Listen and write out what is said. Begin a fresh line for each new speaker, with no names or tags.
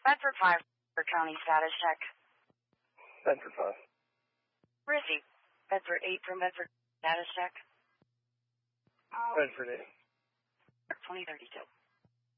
Bedford 5 for county status check.
Bedford 5.
Receive. Bedford 8 from Bedford status check.
Bedford 8.
2032.